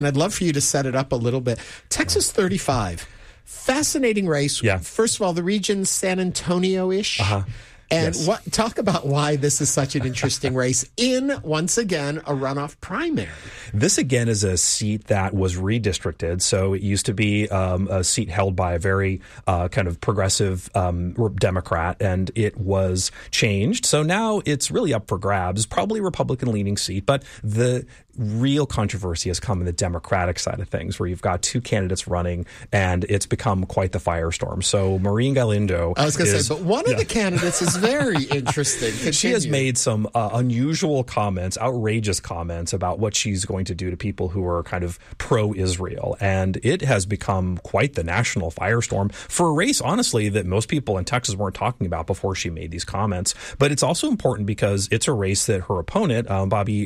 And I'd love for you to set it up a little bit. Texas 35, fascinating race. Yeah. First of all, the region's San Antonio-ish. Uh-huh. And Yes. talk about why this is such an interesting race in, once again, a runoff primary. This, again, is a seat that was redistricted. So it used to be a seat held by a very kind of progressive Democrat, and it was changed. So now it's really up for grabs, probably a Republican-leaning seat. But the real controversy has come in the Democratic side of things, where you've got two candidates running, and it's become quite the firestorm. So Maureen Galindo, I was going to say, but one of the candidates is very interesting. Continue. She has made some unusual comments, outrageous comments about what she's going to do to people who are kind of pro-Israel. And it has become quite the national firestorm for a race, honestly, that most people in Texas weren't talking about before she made these comments. But it's also important because it's a race that her opponent, Bobby,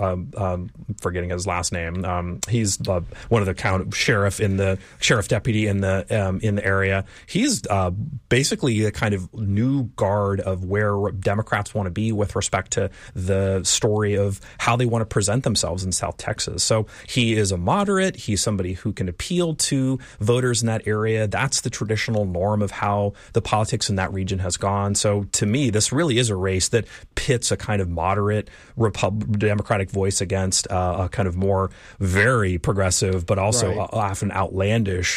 forgetting his last name, he's one of the sheriff deputy in the area. He's basically a kind of new guard of where Democrats want to be with respect to the story of how they want to present themselves in South Texas. So he is a moderate. He's somebody who can appeal to voters in that area. That's the traditional norm of how the politics in that region has gone. So to me, this really is a race that pits a kind of moderate Democratic voice against a kind of more very progressive, but also often outlandish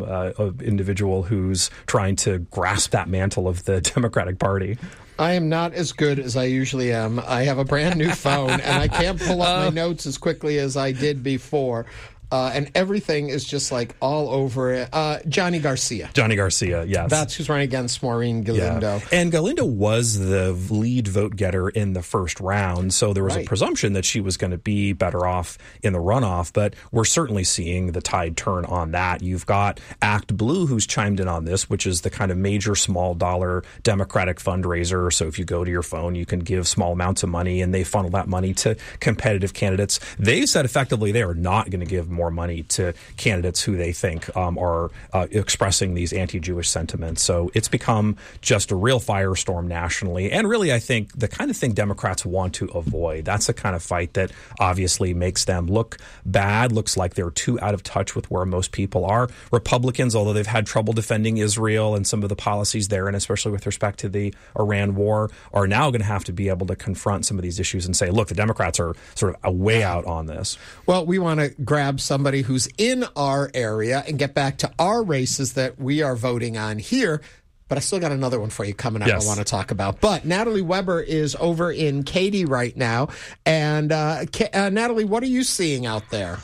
individual who's trying to grasp that mantle of the Democratic Party. I am not as good as I usually am. I have a brand new phone, and I can't pull up my notes as quickly as I did before. And everything is just like all over it. Johnny Garcia. Johnny Garcia, yes. That's who's running against Maureen Galindo. Yeah. And Galindo was the lead vote getter in the first round, so there was a presumption that she was going to be better off in the runoff, but we're certainly seeing the tide turn on that. You've got Act Blue, who's chimed in on this, which is the kind of major small dollar Democratic fundraiser. So if you go to your phone, you can give small amounts of money, and they funnel that money to competitive candidates. They said effectively they are not going to give more money to candidates who they think are expressing these anti-Jewish sentiments. So it's become just a real firestorm nationally. And really, I think the kind of thing Democrats want to avoid. That's the kind of fight that obviously makes them look bad, looks like they're too out of touch with where most people are. Republicans, although they've had trouble defending Israel and some of the policies there, and especially with respect to the Iran war, are now going to have to be able to confront some of these issues and say, look, the Democrats are sort of way out on this. Well, we want to grab somebody who's in our area and get back to our races that we are voting on here. But I still got another one for you coming up I want to talk about. But Natalie Weber is over in Katy right now. And Natalie, what are you seeing out there?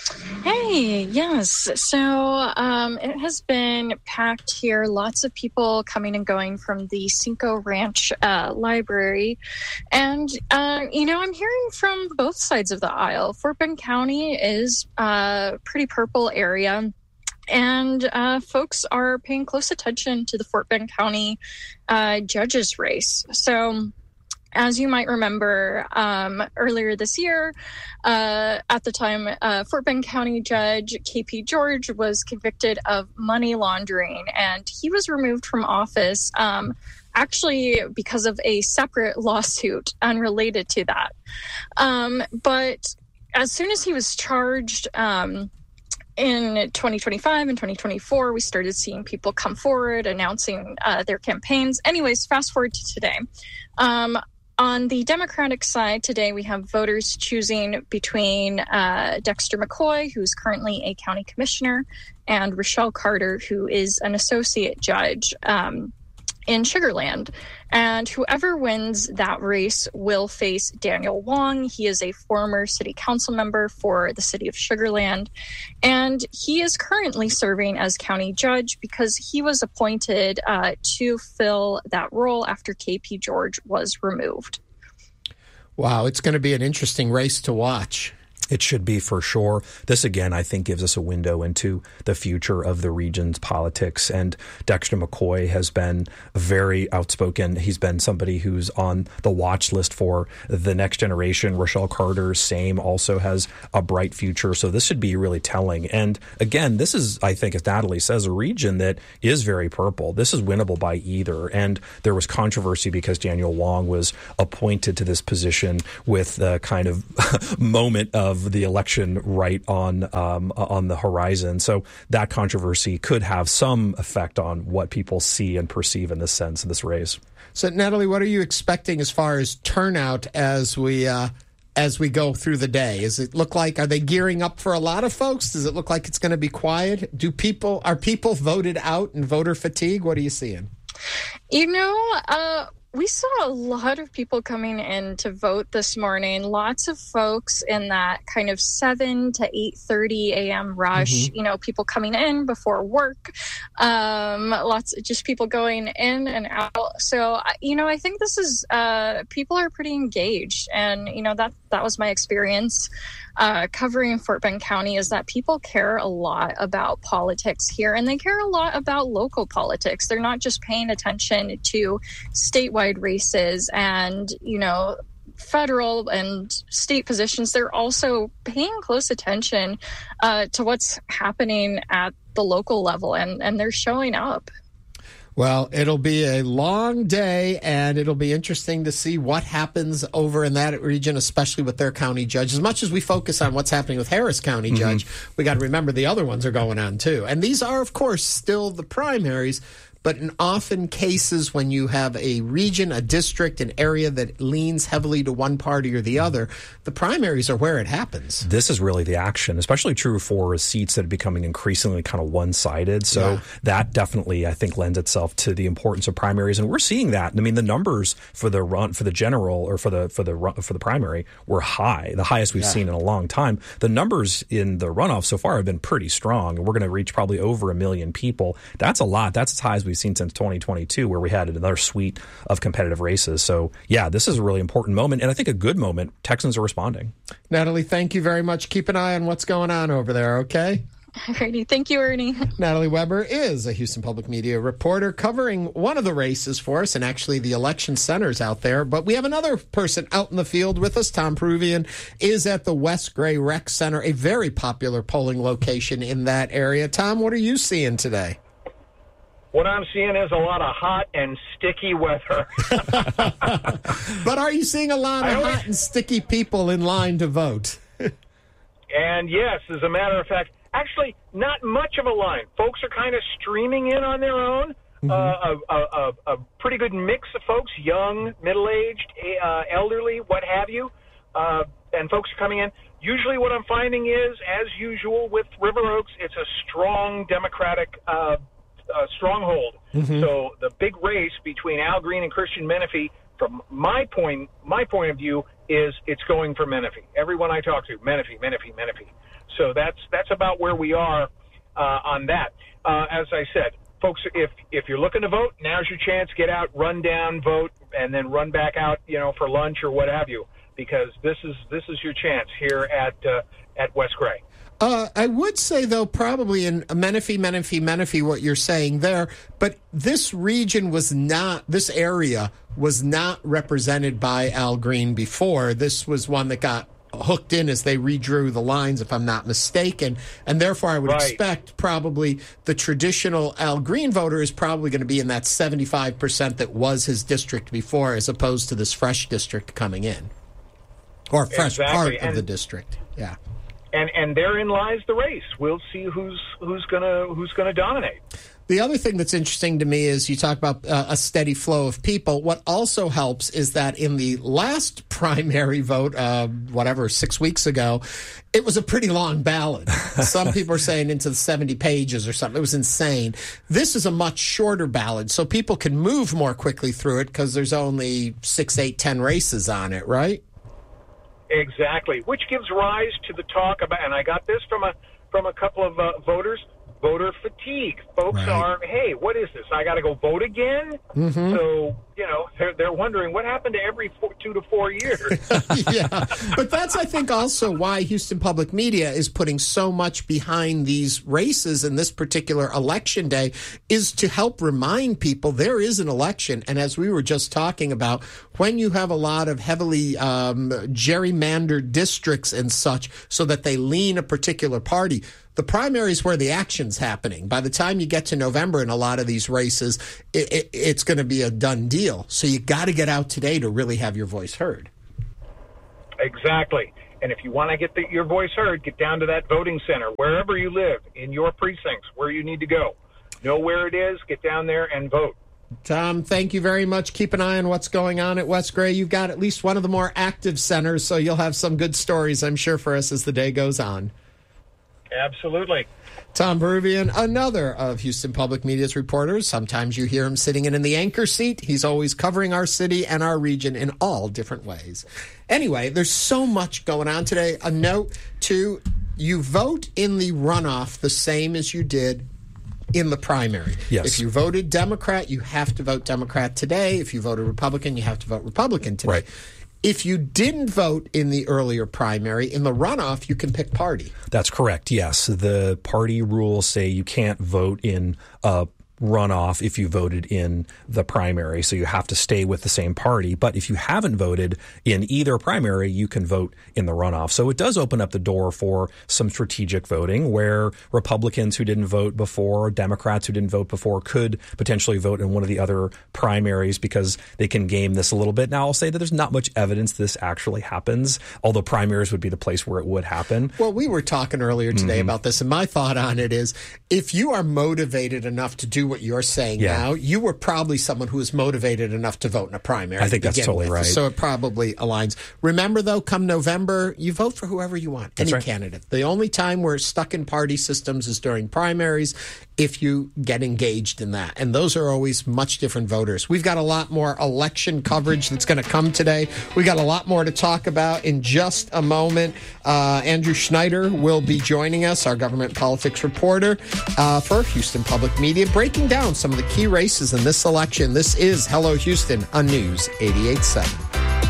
Hey, yes. So it has been packed here. Lots of people coming and going from the Cinco Ranch Library. And, I'm hearing from both sides of the aisle. Fort Bend County is a pretty purple area. And folks are paying close attention to the Fort Bend County judges race. So as you might remember, earlier this year, at the time, Fort Bend County Judge KP George was convicted of money laundering, and he was removed from office actually because of a separate lawsuit unrelated to that. But as soon as he was charged in 2025 and 2024, we started seeing people come forward announcing their campaigns. Anyways, fast forward to today. On the Democratic side today, we have voters choosing between Dexter McCoy, who's currently a county commissioner, and Rochelle Carter, who is an associate judge in Sugar Land. And whoever wins that race will face Daniel Wong. He is a former city council member for the city of Sugar Land. And he is currently serving as county judge because he was appointed to fill that role after KP George was removed. Wow, it's going to be an interesting race to watch. It should be, for sure. This, again, I think gives us a window into the future of the region's politics. And Dexter McCoy has been very outspoken. He's been somebody who's on the watch list for the next generation. Rochelle Carter, same, also has a bright future. So this should be really telling. And again, this is, I think, as Natalie says, a region that is very purple. This is winnable by either. And there was controversy because Daniel Wong was appointed to this position with the kind of moment of have the election right on the horizon. So that controversy could have some effect on what people see and perceive in this sense of this race. So, Natalie, what are you expecting as far as turnout as we go through the day? Does it look like, are they gearing up for a lot of folks? Does it look like it's going to be quiet? Are people voted out and voter fatigue? What are you seeing? We saw a lot of people coming in to vote this morning. Lots of folks in that kind of 7 to 8:30 a.m. rush. People coming in before work. Lots of just people going in and out. So, I think this is people are pretty engaged, and that was my experience covering Fort Bend County, is that people care a lot about politics here, and they care a lot about local politics. They're not just paying attention to statewide races and, federal and state positions. They're also paying close attention to what's happening at the local level, and they're showing up. Well, it'll be a long day, and it'll be interesting to see what happens over in that region, especially with their county judge. As much as we focus on what's happening with Harris County judge, we got to remember the other ones are going on too. And these are, of course, still the primaries. But in often cases when you have a region, a district, an area that leans heavily to one party or the other, the primaries are where it happens. This is really the action, especially true for seats that are becoming increasingly kind of one-sided. So that definitely, I think, lends itself to the importance of primaries. And we're seeing that. I mean, the numbers for the general or for the primary were high, the highest we've seen in a long time. The numbers in the runoff so far have been pretty strong. We're going to reach probably over 1 million people. That's a lot. That's as high as we've seen since 2022, where we had another suite of competitive races. So, this is a really important moment, and I think a good moment. Texans are responding. Natalie, thank you very much. Keep an eye on what's going on over there, okay? Alrighty. Thank you, Ernie. Natalie Weber is a Houston Public Media reporter covering one of the races for us, and actually the election centers out there. But we have another person out in the field with us. Tom Peruvian is at the West Gray Rec Center, a very popular polling location in that area. Tom, what are you seeing today? What I'm seeing is a lot of hot and sticky weather. But are you seeing a lot of hot and sticky people in line to vote? And yes, as a matter of fact, actually not much of a line. Folks are kind of streaming in on their own. A pretty good mix of folks, young, middle-aged, elderly, what have you. And folks are coming in. Usually what I'm finding is, as usual with River Oaks, it's a strong Democratic stronghold. So the big race between Al Green and Christian Menifee, from my point of view, is it's going for Menifee. Everyone I talk to, Menifee. So that's about where we are on that. As I said, folks, if you're looking to vote, now's your chance. Get out, run down, vote, and then run back out, for lunch or what have you, because this is your chance here at West Gray. I would say, though, probably in Menifee, what you're saying there, but this area was not represented by Al Green before. This was one that got hooked in as they redrew the lines, if I'm not mistaken, and therefore I would expect probably the traditional Al Green voter is probably going to be in that 75% that was his district before, as opposed to this fresh district coming in, or fresh part of the district. Yeah. And therein lies the race. We'll see who's gonna dominate. The other thing that's interesting to me is you talk about a steady flow of people. What also helps is that in the last primary vote, 6 weeks ago, it was a pretty long ballot. Some people are saying into the 70 pages or something. It was insane. This is a much shorter ballot, so people can move more quickly through it because there's only 6, 8, 10 races on it, right? Exactly, which gives rise to the talk about, and I got this from a couple of voters, voter fatigue. Folks are, hey, what is this? I got to go vote again? So, they're wondering what happened to every 2 to 4 years. Yeah, but that's, I think, also why Houston Public Media is putting so much behind these races in this particular election day, is to help remind people there is an election. And as we were just talking about, when you have a lot of heavily gerrymandered districts and such so that they lean a particular party, the primary is where the action's happening. By the time you get to November in a lot of these races, it's going to be a done deal. So you got to get out today to really have your voice heard. Exactly. And if you want to get your voice heard, get down to that voting center, wherever you live, in your precincts, where you need to go. Know where it is, get down there and vote. Tom, thank you very much. Keep an eye on what's going on at West Gray. You've got at least one of the more active centers, so you'll have some good stories, I'm sure, for us as the day goes on. Absolutely. Tom Peruvian, another of Houston Public Media's reporters. Sometimes you hear him sitting in the anchor seat. He's always covering our city and our region in all different ways. Anyway, there's so much going on today. A note, too, you vote in the runoff the same as you did in the primary. Yes. If you voted Democrat, you have to vote Democrat today. If you voted Republican, you have to vote Republican today. Right. If you didn't vote in the earlier primary, in the runoff, you can pick party. That's correct, yes. The party rules say you can't vote in a runoff if you voted in the primary, so you have to stay with the same party. But if you haven't voted in either primary, you can vote in the runoff. So it does open up the door for some strategic voting where Republicans who didn't vote before, Democrats who didn't vote before could potentially vote in one of the other primaries because they can game this a little bit. Now, I'll say that there's not much evidence this actually happens, although primaries would be the place where it would happen. Well, we were talking earlier today about this, and my thought on it is if you are motivated enough to do what you're saying now, you were probably someone who was motivated enough to vote in a primary. I think that's totally right. So it probably aligns. Remember, though, come November, you vote for whoever you want, any candidate. The only time we're stuck in party systems is during primaries if you get engaged in that. And those are always much different voters. We've got a lot more election coverage that's going to come today. We got a lot more to talk about in just a moment. Andrew Schneider will be joining us, our government politics reporter for Houston Public Media, breaking down some of the key races in this election. This is Hello Houston on News 88.7.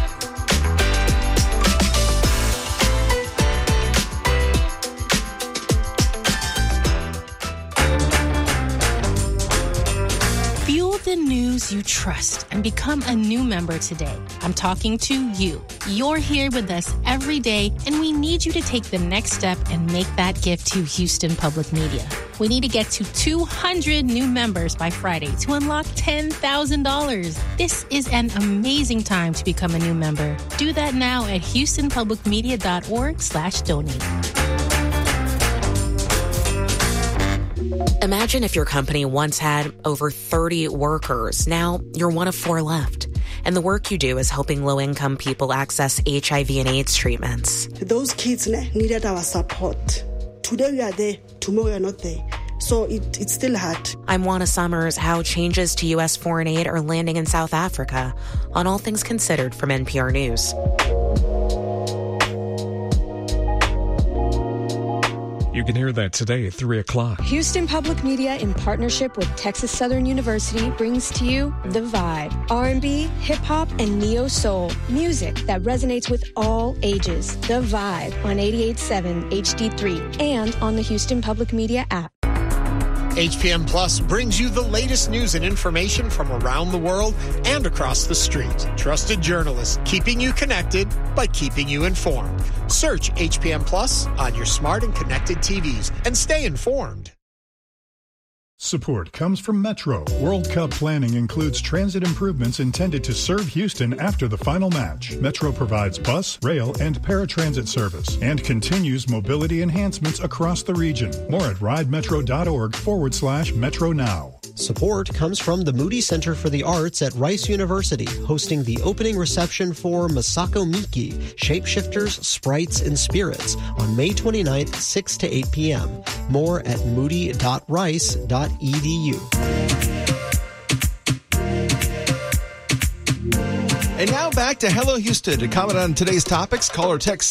The news you trust and become a new member today. I'm talking to you. You're here with us every day, and we need you to take the next step and make that gift to Houston Public Media. We need to get to 200 new members by Friday to unlock $10,000. This is an amazing time to become a new member. Do that now at houstonpublicmedia.org/donate. Imagine if your company once had over 30 workers. Now you're one of 4 left. And the work you do is helping low-income people access HIV and AIDS treatments. Those kids needed our support. Today we are there, tomorrow we are not there. So it's still hard. I'm Juana Summers. How changes to U.S. foreign aid are landing in South Africa on All Things Considered from NPR News. You can hear that today at 3 o'clock. Houston Public Media, in partnership with Texas Southern University, brings to you The Vibe. R&B, hip-hop, and neo-soul. Music that resonates with all ages. The Vibe on 88.7 HD3 and on the Houston Public Media app. HPM Plus brings you the latest news and information from around the world and across the street. Trusted journalists keeping you connected by keeping you informed. Search HPM Plus on your smart and connected TVs and stay informed. Support comes from Metro. World Cup planning includes transit improvements intended to serve Houston after the final match. Metro provides bus, rail, and paratransit service and continues mobility enhancements across the region. More at ridemetro.org/Metro Now. Support comes from the Moody Center for the Arts at Rice University, hosting the opening reception for Masako Miki, Shapeshifters, Sprites, and Spirits on May 29th, 6 to 8 p.m. More at moody.rice.edu. And now back to Hello Houston. To comment on today's topics, call or text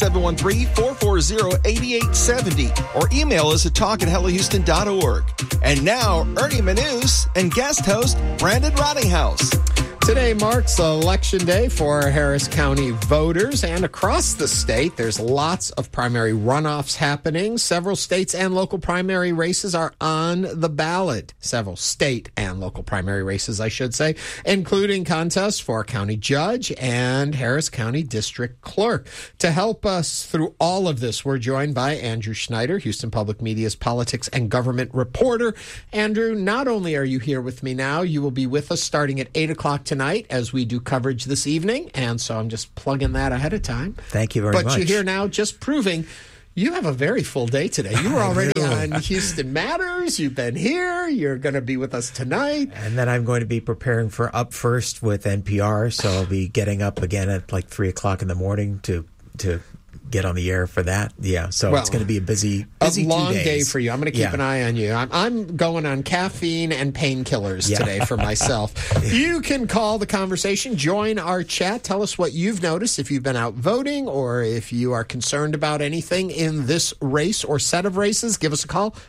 713-440-8870 or email us at talk@hellohouston.org. And now, Ernie Manous and guest host Brandon Rottinghouse. Today marks Election Day for Harris County voters, and across the state, there's lots of primary runoffs happening. Several states and local primary races are on the ballot. Several state and local primary races, I should say, including contests for county judge and Harris County district clerk. To help us through all of this, we're joined by Andrew Schneider, Houston Public Media's politics and government reporter. Andrew, not only are you here with me now, you will be with us starting at 8 o'clock tonight tonight as we do coverage this evening, and so I'm just plugging that ahead of time. Thank you very much. But you're here now just proving you have a very full day today. You were already on Houston Matters. You've been here. You're going to be with us tonight. And then I'm going to be preparing for Up First with NPR, so I'll be getting up again at like 3 o'clock in the morning to get on the air for that. Yeah, so it's going to be a busy long 2 days. day for you. I'm going to keep an eye on you. I'm going on caffeine and painkillers today for myself. You can call the conversation, join our chat, tell us what you've noticed, if you've been out voting or if you are concerned about anything in this race or set of races. Give us a call,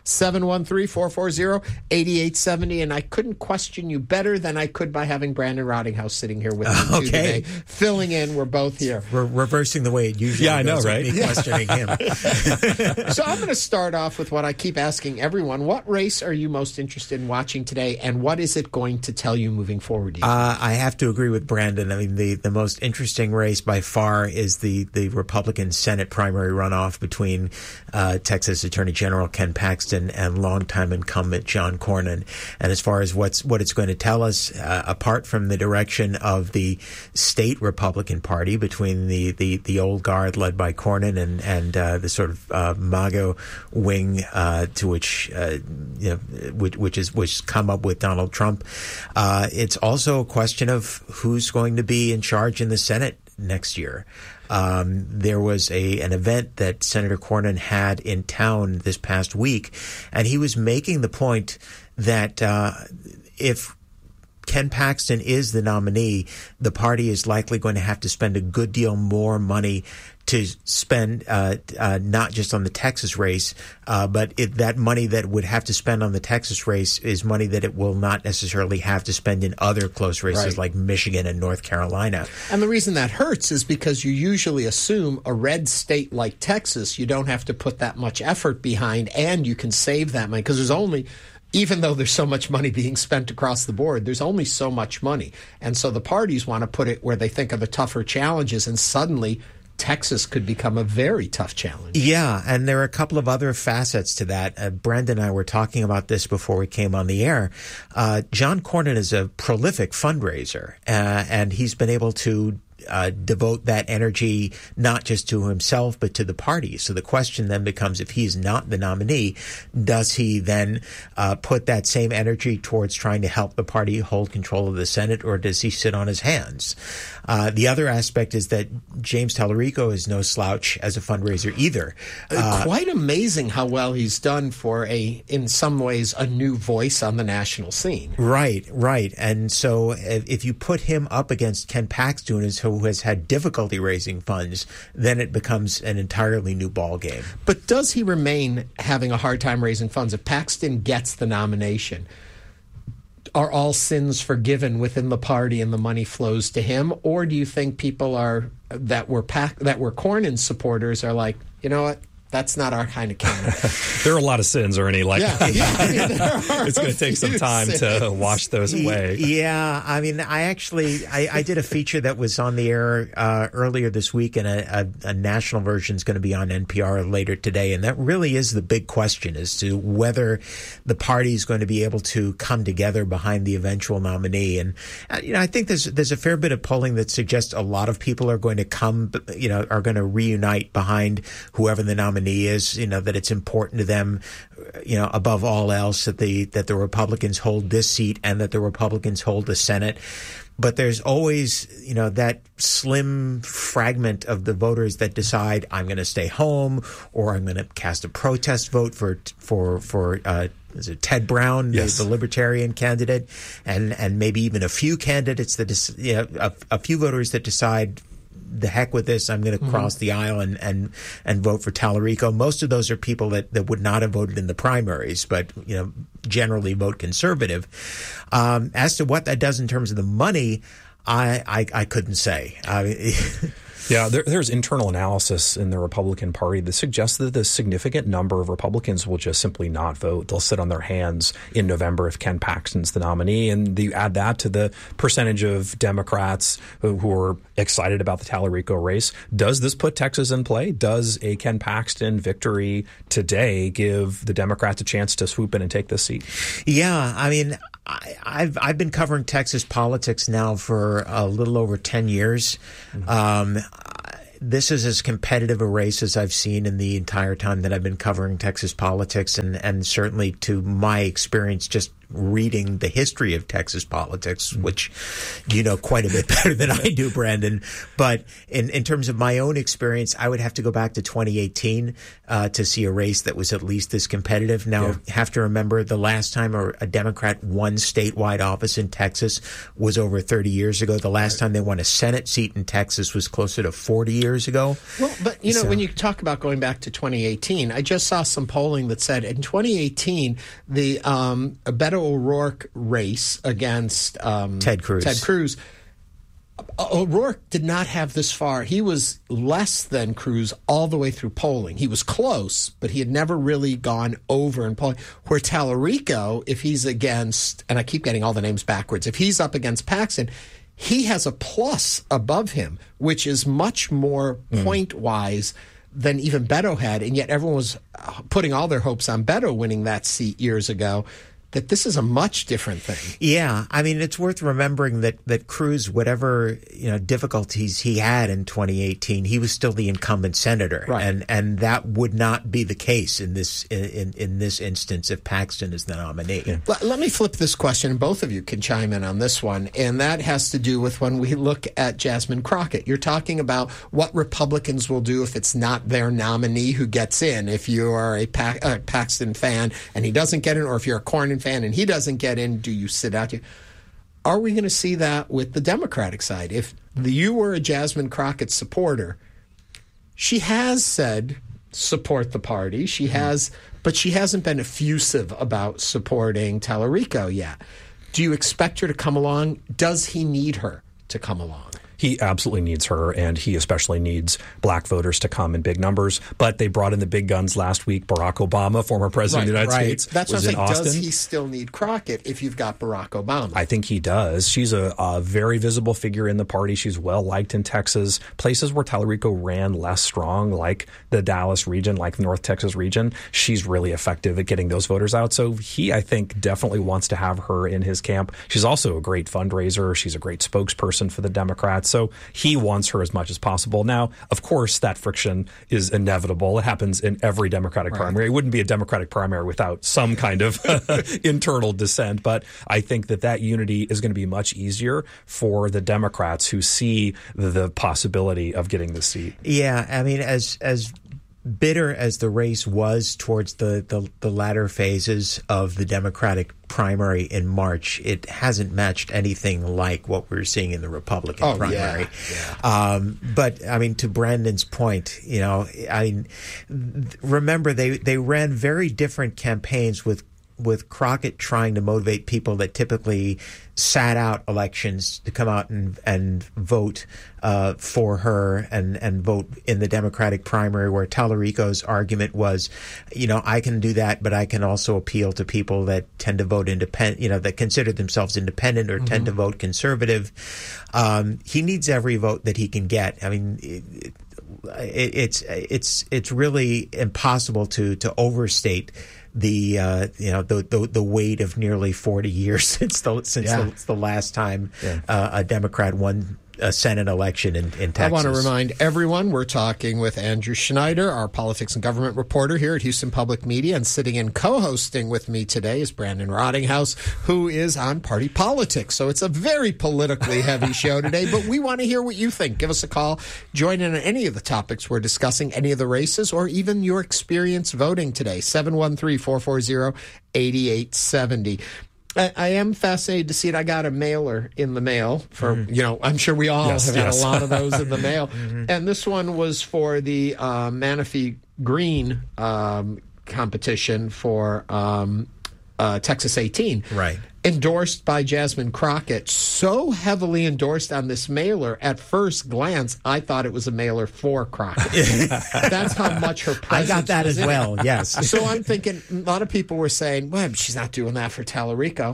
713-440-8870. And I couldn't question you better than I could by having Brandon Rottinghouse sitting here with me today, filling in. We're both here. We're reversing the way it usually goes. I know, right? Me questioning him. So I'm going to start off with what I keep asking everyone. What race are you most interested in watching today, and what is it going to tell you moving forward? I have to agree with Brandon. I mean, the most interesting race by far is the Republican Senate primary runoff between Texas Attorney General Ken Paxton and longtime incumbent John Cornyn. And as far as what it's going to tell us, apart from the direction of the state Republican Party between the old guard led by Cornyn and the sort of MAGA wing to which which come up with Donald Trump. It's also a question of who's going to be in charge in the Senate next year. There was an event that Senator Cornyn had in town this past week, and he was making the point that if Ken Paxton is the nominee, the party is likely going to have to spend a good deal more money to spend not just on the Texas race, but that money that would have to spend on the Texas race is money that it will not necessarily have to spend in other close races like Michigan and North Carolina. And the reason that hurts is because you usually assume a red state like Texas, you don't have to put that much effort behind, and you can save that money because there's only... Even though there's so much money being spent across the board, there's only so much money. And so the parties want to put it where they think of the tougher challenges, and suddenly Texas could become a very tough challenge. Yeah, and there are a couple of other facets to that. Brandon and I were talking about this before we came on the air. John Cornyn is a prolific fundraiser, and he's been able to devote that energy not just to himself but to the party. So the question then becomes, if he's not the nominee, does he then put that same energy towards trying to help the party hold control of the Senate, or does he sit on his hands? The other aspect is that James Tallarico is no slouch as a fundraiser either. Quite amazing how well he's done for in some ways, a new voice on the national scene. Right. And so if you put him up against Ken Paxton, who has had difficulty raising funds, then it becomes an entirely new ballgame. But does he remain having a hard time raising funds? If Paxton gets the nomination, are all sins forgiven within the party and the money flows to him? Or do you think people that were Cornyn supporters are like, you know what? That's not our kind of candidate. There are a lot of sins, Ernie. It's going to take some time to wash those away. Yeah, I mean, I did a feature that was on the air earlier this week, and a national version is going to be on NPR later today. And that really is the big question as to whether the party is going to be able to come together behind the eventual nominee. And I think there's a fair bit of polling that suggests a lot of people are going to are going to reunite behind whoever the nominee is, that it's important to them, above all else, that the Republicans hold this seat and that the Republicans hold the Senate. But there's always, that slim fragment of the voters that decide, I'm going to stay home, or I'm going to cast a protest vote for is it Ted Brown, the Libertarian candidate, and maybe even a few candidates that a few voters that decide, the heck with this, I'm going to cross the aisle and vote for Tallarico. Most of those are people that would not have voted in the primaries, but generally vote conservative. As to what that does in terms of the money, I couldn't say. Yeah, there's internal analysis in the Republican Party that suggests that a significant number of Republicans will just simply not vote. They'll sit on their hands in November if Ken Paxton's the nominee. And you add that to the percentage of Democrats who are excited about the Tallarico race. Does this put Texas in play? Does a Ken Paxton victory today give the Democrats a chance to swoop in and take this seat? Yeah, I mean, I've been covering Texas politics now for a little over 10 years. This is as competitive a race as I've seen in the entire time that I've been covering Texas politics, and certainly to my experience just reading the history of Texas politics, which you know quite a bit better than I do, Brandon. But in terms of my own experience, I would have to go back to 2018 to see a race that was at least as competitive. Now, have to remember the last time a Democrat won statewide office in Texas was over 30 years ago. The last time they won a Senate seat in Texas was closer to 40 years ago. Well, but you know, when you talk about going back to 2018, I just saw some polling that said in 2018, the Beto O'Rourke race against Ted Cruz. O'Rourke did not have this far. He was less than Cruz all the way through polling. He was close, but he had never really gone over in polling. Where Tallarico, if he's against, and I keep getting all the names backwards, if he's up against Paxton, he has a plus above him, which is much more point-wise than even Beto had, and yet everyone was putting all their hopes on Beto winning that seat years ago. That this is a much different thing. Yeah, I mean, it's worth remembering that Cruz, whatever difficulties he had in 2018, he was still the incumbent senator, right. and that would not be the case in this instance if Paxton is the nominee. Yeah. Let me flip this question, and both of you can chime in on this one, and that has to do with when we look at Jasmine Crockett. You're talking about what Republicans will do if it's not their nominee who gets in. If you are a Paxton fan and he doesn't get in, or if you're a Cornyn fan and he doesn't get in, do you sit out? Are we going to see that with the Democratic side? If you were a Jasmine Crockett supporter, she has said support the party. She has, but she hasn't been effusive about supporting Tallarico yet. Do you expect her to come along? Does he need her to come along? He absolutely needs her, and he especially needs black voters to come in big numbers. But they brought in the big guns last week. Barack Obama, former president of the United States, That's was what in I'm saying. Austin. Does he still need Crockett if you've got Barack Obama? I think he does. She's a very visible figure in the party. She's well liked in Texas. Places where Tallarico ran less strong, like the Dallas region, like the North Texas region, she's really effective at getting those voters out. So he, I think, definitely wants to have her in his camp. She's also a great fundraiser. She's a great spokesperson for the Democrats. So he wants her as much as possible. Now, of course, that friction is inevitable. It happens in every Democratic primary. It wouldn't be a Democratic primary without some kind of internal dissent. But I think that unity is going to be much easier for the Democrats who see the possibility of getting the seat. Yeah, I mean, as bitter as the race was towards the latter phases of the Democratic primary in March, it hasn't matched anything like what we're seeing in the Republican primary. Yeah. But I mean, to Brandon's point, remember they ran very different campaigns with Crockett trying to motivate people that typically sat out elections to come out and vote for her and vote in the Democratic primary, where Tallarico's argument was, I can do that, but I can also appeal to people that tend to vote independent, that consider themselves independent or tend to vote conservative. He needs every vote that he can get. I mean, it's really impossible to overstate the weight of nearly 40 years since the last time a Democrat won a Senate election in Texas. I want to remind everyone we're talking with Andrew Schneider, our politics and government reporter here at Houston Public Media, and sitting in co-hosting with me today is Brandon Rottinghouse, who is on Party Politics. So it's a very politically heavy show today, but we want to hear what you think. Give us a call. Join in on any of the topics we're discussing, any of the races, or even your experience voting today. 713-440-8870. I am fascinated to see it. I got a mailer in the mail for, I'm sure we all have had a lot of those in the mail. And this one was for the Manistee Green competition for Texas 18. Right. Endorsed by Jasmine Crockett. So heavily endorsed on this mailer, at first glance, I thought it was a mailer for Crockett. That's how much her presence I got that was as well, yes. So I'm thinking, a lot of people were saying, well, she's not doing that for Tallarico.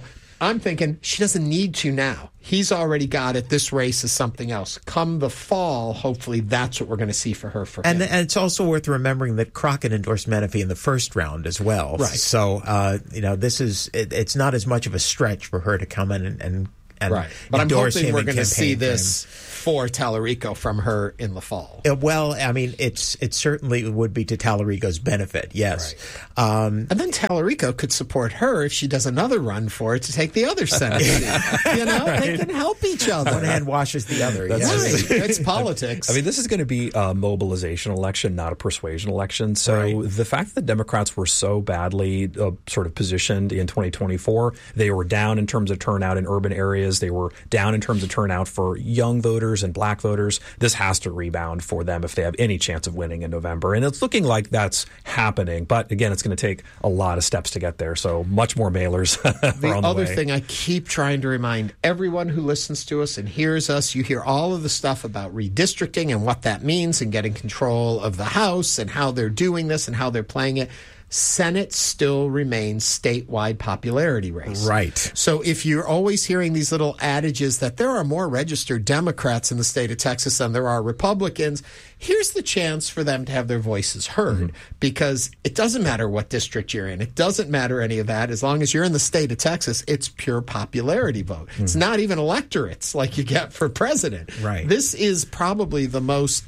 I'm thinking she doesn't need to now. He's already got it. This race is something else. Come the fall, hopefully that's what we're going to see for her. And it's also worth remembering that Crockett endorsed Menifee in the first round as well. Right. So, this is it's not as much of a stretch for her to come in and right. But I'm hoping we're going to see this for Tallarico from her in the fall. Well, I mean, it certainly would be to Tallarico's benefit, yes. Right. And then Tallarico could support her if she does another run for it to take the other Senate seat. Right. They can help each other. One hand washes the other. That's right. It's politics. I mean, this is going to be a mobilization election, not a persuasion election. So the fact that the Democrats were so badly sort of positioned in 2024, they were down in terms of turnout in urban areas. They were down in terms of turnout for young voters and black voters. This has to rebound for them if they have any chance of winning in November. And it's looking like that's happening. But again, it's going to take a lot of steps to get there. So much more mailers the are on the other way. thing I keep trying to remind everyone who listens to us and hears us, you hear all of the stuff about redistricting and what that means and getting control of the House and how they're doing this and how they're playing it. Senate still remains statewide popularity race. Right. So if you're always hearing these little adages that there are more registered Democrats in the state of Texas than there are Republicans, here's the chance for them to have their voices heard because it doesn't matter what district you're in. It doesn't matter any of that. As long as you're in the state of Texas, it's pure popularity vote. It's not even electorates like you get for president. Right. This is probably the most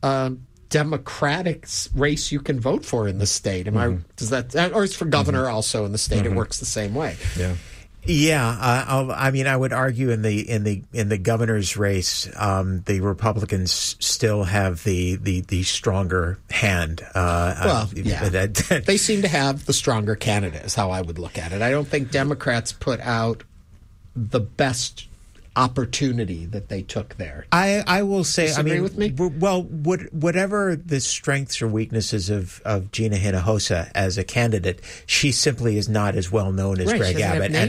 Democratic race you can vote for in the state. Does that, or it's for governor also in the state? It works the same way. Yeah. Yeah, I mean, I would argue in the governor's race, the Republicans still have the stronger hand. They seem to have the stronger candidate. Is how I would look at it. I don't think Democrats put out the best opportunity that they took there. I will say, Disagree with me? Well, whatever the strengths or weaknesses of Gina Hinojosa as a candidate, she simply is not as well known as Greg Abbott, and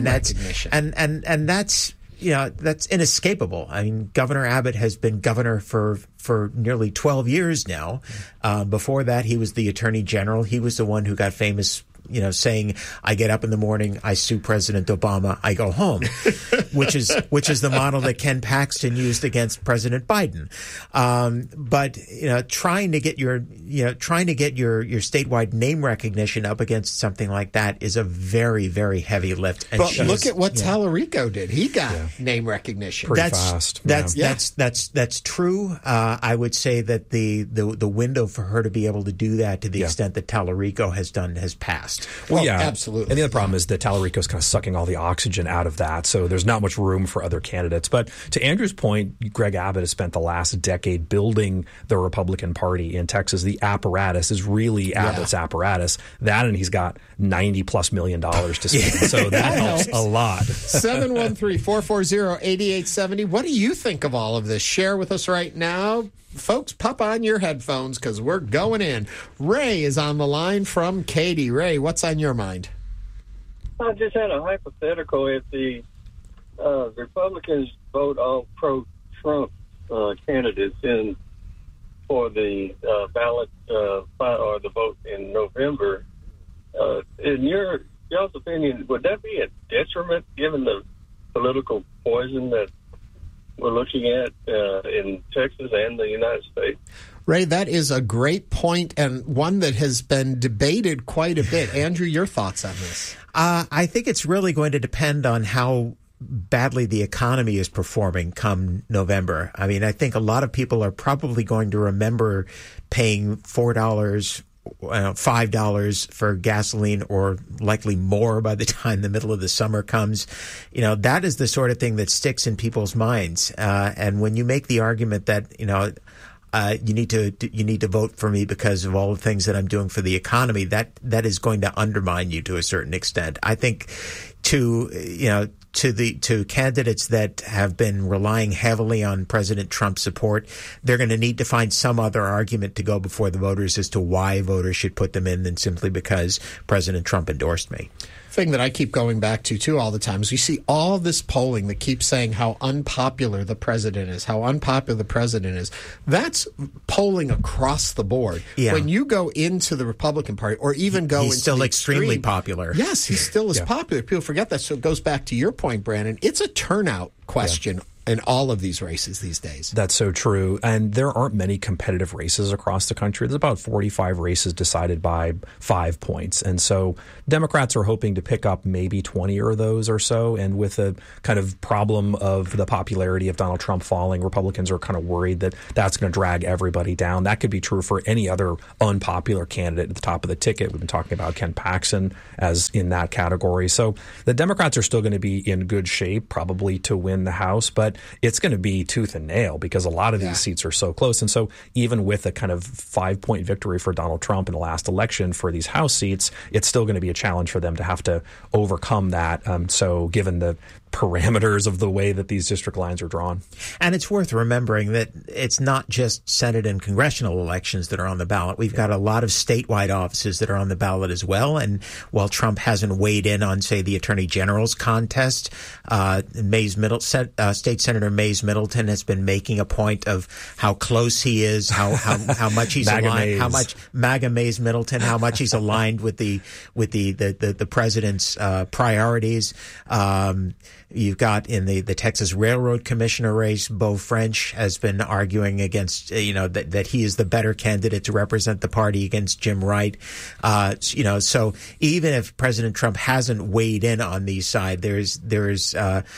that's that's inescapable. I mean, Governor Abbott has been governor for nearly 12 years now. Before that, he was the Attorney General. He was the one who got famous, saying, I get up in the morning, I sue President Obama, I go home, which is the model that Ken Paxton used against President Biden. But trying to get your statewide name recognition up against something like that is a very, very heavy lift. And but look at what Tallarico did. He got name recognition pretty fast. That's true. I would say that the window for her to be able to do that to the extent that Tallarico has done has passed. Well, yeah, absolutely. And the other problem is that Tallarico's kind of sucking all the oxygen out of that, so there's not much room for other candidates. But to Andrew's point, Greg Abbott has spent the last decade building the Republican Party in Texas. The apparatus is really Abbott's apparatus. That, and he's got $90+ million to spend, so that helps a lot. 713-440-8870. What do you think of all of this? Share with us right now. Folks, pop on your headphones because we're going in. Ray is on the line from Katy. Ray, what's on your mind? I just had a hypothetical. If the Republicans vote all pro-Trump candidates in for the ballot or the vote in November, in y'all's opinion, would that be a detriment given the political poison that we're looking at in Texas and the United States? Ray, that is a great point and one that has been debated quite a bit. Andrew, your thoughts on this? I think it's really going to depend on how badly the economy is performing come November. I mean, I think a lot of people are probably going to remember paying $4, $5 for gasoline, or likely more by the time the middle of the summer comes. That is the sort of thing that sticks in people's minds. And when you make the argument that, you need to vote for me because of all the things that I'm doing for the economy, that is going to undermine you to a certain extent. I think to candidates that have been relying heavily on President Trump's support, they're going to need to find some other argument to go before the voters as to why voters should put them in than simply because President Trump endorsed me. Thing that I keep going back to too all the time is we see all this polling that keeps saying how unpopular the president is, That's polling across the board. Yeah. When you go into the Republican Party or even go he's into still the extremely extreme, popular. Yes, he still is popular. People forget that. So it goes back to your point. point, Brandon, it's a turnout question in all of these races these days. That's so true. And there aren't many competitive races across the country. There's about 45 races decided by 5 points. And so Democrats are hoping to pick up maybe 20 of those or so. And with a kind of problem of the popularity of Donald Trump falling, Republicans are kind of worried that that's going to drag everybody down. That could be true for any other unpopular candidate at the top of the ticket. We've been talking about Ken Paxton as in that category. So the Democrats are still going to be in good shape, probably to win the House, but it's going to be tooth and nail because a lot of these seats are so close. And so even with a kind of 5-point victory for Donald Trump in the last election for these House seats, it's still going to be a challenge for them to have to overcome that. So given the parameters of the way that these district lines are drawn. And it's worth remembering that it's not just Senate and congressional elections that are on the ballot. We've got a lot of statewide offices that are on the ballot as well. And while Trump hasn't weighed in on, say, the Attorney General's contest, State Senator Mays Middleton has been making a point of how close he is, how much he's aligned, how much MAGA Mays Middleton, how much he's aligned with the president's priorities. You've got in the Texas Railroad Commissioner race, Beau French has been arguing against, that he is the better candidate to represent the party against Jim Wright. So even if President Trump hasn't weighed in on these sides, there's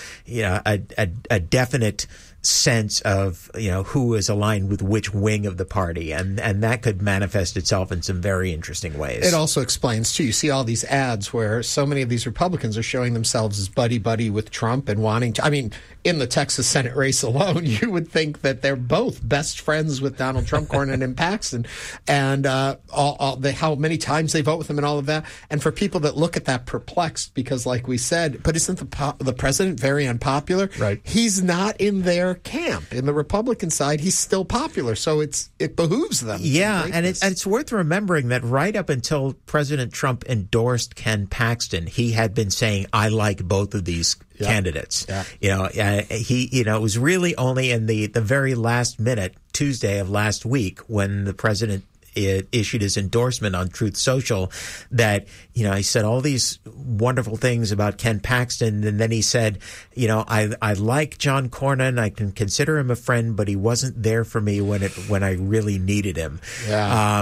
a definite sense of who is aligned with which wing of the party, and that could manifest itself in some very interesting ways. It also explains too, you see all these ads where so many of these Republicans are showing themselves as buddy with Trump and wanting to, in the Texas Senate race alone, you would think that they're both best friends with Donald Trump, Cornyn and Paxton, and how many times they vote with him and all of that. And for people that look at that perplexed, because like we said, but isn't the president very unpopular? Right. He's not in their camp. In the Republican side, he's still popular, so it behooves them. Yeah, and it's worth remembering that right up until President Trump endorsed Ken Paxton, he had been saying, "I like both of these candidates." Yeah. It was really only in the very last minute, Tuesday of last week, when the president issued his endorsement on Truth Social, that he said all these wonderful things about Ken Paxton, and then he said, I like John Cornyn, I can consider him a friend, but he wasn't there for me when I really needed him. Yeah.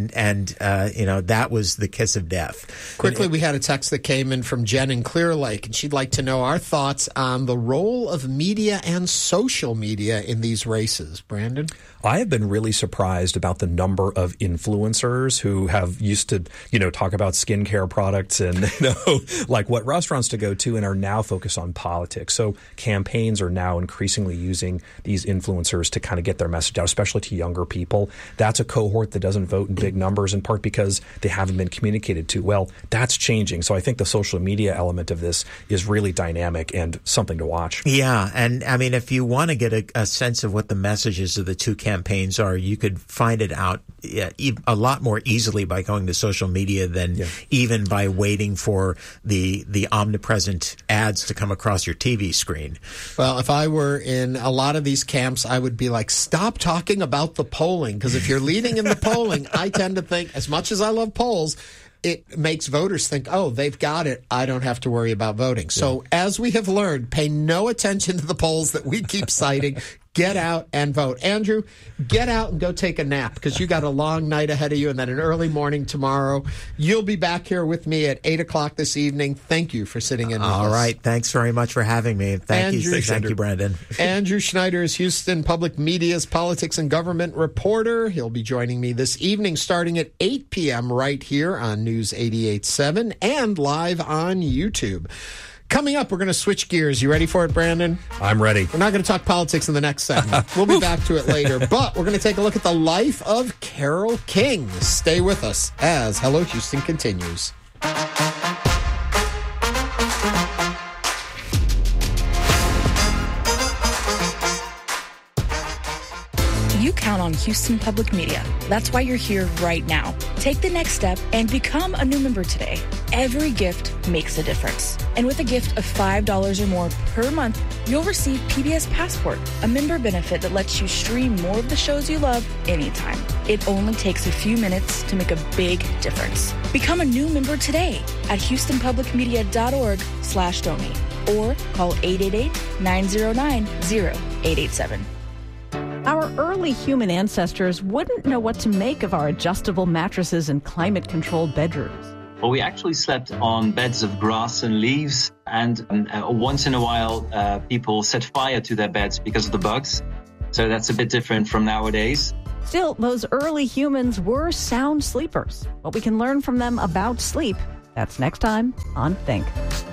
That was the kiss of death. Quickly, we had a text that came in from Jen in Clear Lake, and she'd like to know our thoughts on the role of media and social media in these races. Brandon? I have been really surprised about the number of influencers who have used to, talk about skincare products and, like what restaurants to go to, and are now focused on politics. So campaigns are now increasingly using these influencers to kind of get their message out, especially to younger people. That's a cohort that doesn't vote in big numbers, in part because they haven't been communicated to. Well, that's changing. So I think the social media element of this is really dynamic and something to watch. Yeah. And if you want to get a sense of what the messages of the two campaigns are, you could find it out a lot more easily by going to social media than even by waiting for the omnipresent ads to come across your TV screen. Well, if I were in a lot of these camps, I would be like, stop talking about the polling, because if you're leading in the polling, I tend to think, as much as I love polls, it makes voters think, oh, they've got it, I don't have to worry about voting. So as we have learned, pay no attention to the polls that we keep citing. Get out and vote. Andrew, get out and go take a nap, because you got a long night ahead of you and then an early morning tomorrow. You'll be back here with me at 8 o'clock this evening. Thank you for sitting in with us. All right. Thanks very much for having me. Thank you, Brandon. Andrew Schneider is Houston Public Media's politics and government reporter. He'll be joining me this evening starting at 8 p.m. right here on News 88.7 and live on YouTube. Coming up, we're going to switch gears. You ready for it, Brandon? I'm ready. We're not going to talk politics in the next segment. We'll be back to it later. But we're going to take a look at the life of Carole King. Stay with us as Hello Houston continues. You count on Houston Public Media. That's why you're here right now. Take the next step and become a new member today. Every gift makes a difference. And with a gift of $5 or more per month, you'll receive PBS Passport, a member benefit that lets you stream more of the shows you love anytime. It only takes a few minutes to make a big difference. Become a new member today at HoustonPublicMedia.org/donate. or call 888-909-0887. Our early human ancestors wouldn't know what to make of our adjustable mattresses and climate-controlled bedrooms. Well, we actually slept on beds of grass and leaves, and once in a while, people set fire to their beds because of the bugs. So that's a bit different from nowadays. Still, those early humans were sound sleepers. What we can learn from them about sleep, that's next time on Think.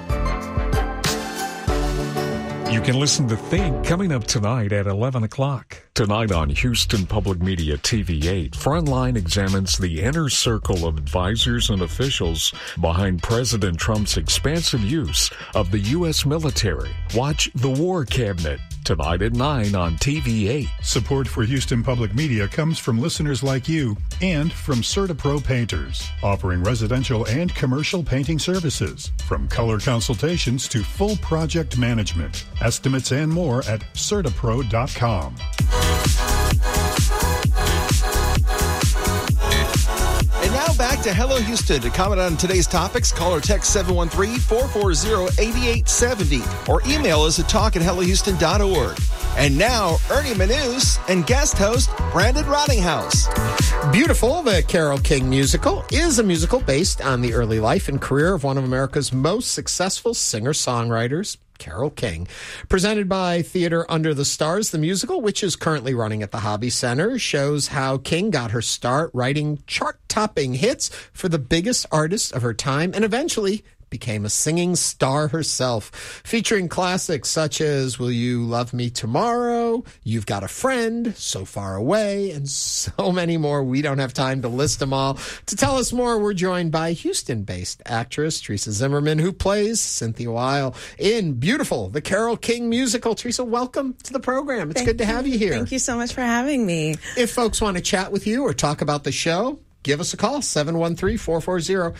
You can listen to Think coming up tonight at 11 o'clock. Tonight on Houston Public Media TV8, Frontline examines the inner circle of advisors and officials behind President Trump's expansive use of the U.S. military. Watch The War Cabinet tonight at 9 on TV8. Support for Houston Public Media comes from listeners like you and from CertaPro Painters, offering residential and commercial painting services, from color consultations to full project management. Estimates and more at CertaPro.com. And now back to Hello Houston. To comment on today's topics, call or text 713-440-8870 or email us at talk@hellohouston.org. And now, Ernie Manus and guest host Brandon Rottinghouse. Beautiful, the Carole King musical is a musical based on the early life and career of one of America's most successful singer-songwriters, Carole King. Presented by Theater Under the Stars, the musical, which is currently running at the Hobby Center, shows how King got her start writing chart-topping hits for the biggest artists of her time and eventually became a singing star herself, featuring classics such as Will You Love Me Tomorrow, You've Got a Friend, So Far Away, and so many more. We don't have time to list them all. To tell us more, we're joined by Houston-based actress Teresa Zimmerman, who plays Cynthia Weil in Beautiful, the Carole King musical. Teresa, welcome to the program. It's good to have you here. Thank you so much for having me. If folks want to chat with you or talk about the show, give us a call, 713-440-8870.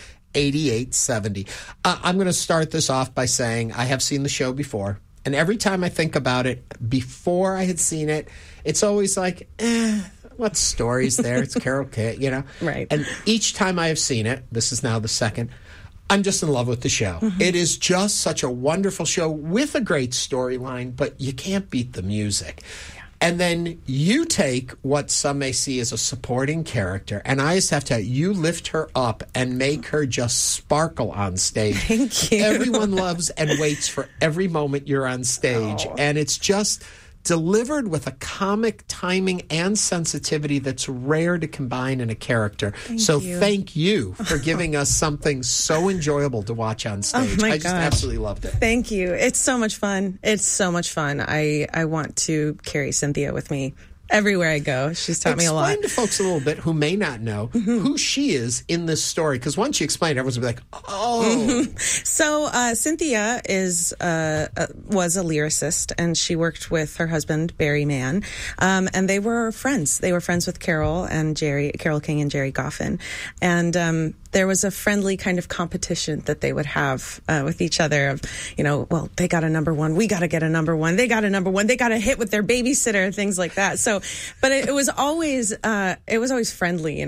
I'm going to start this off by saying I have seen the show before, and every time I think about it, before I had seen it, it's always like, what story's there? It's Carole King, you know? Right. And each time I have seen it, this is now the second, I'm just in love with the show. Mm-hmm. It is just such a wonderful show with a great storyline, but you can't beat the music. Yeah. And then you take what some may see as a supporting character, and I just have to tell you lift her up and make her just sparkle on stage. Thank you. Everyone loves and waits for every moment you're on stage, and it's just delivered with a comic timing and sensitivity that's rare to combine in a character. Thank you for giving us something so enjoyable to watch on stage. Oh my I just absolutely loved it. Thank you. It's so much fun. It's so much fun. I want to carry Cynthia with me everywhere I go. She's taught me a lot. Explain to folks a little bit who may not know who she is in this story, because once you explain it, everyone's going to be like, oh. So Cynthia was a lyricist, and she worked with her husband, Barry Mann, and they were friends. They were friends with Carole King and Jerry Goffin. And there was a friendly kind of competition that they would have with each other of, well, they got a number one, we got to get a number one, they got a number one, they got a hit with their babysitter, things like that. But it was always friendly,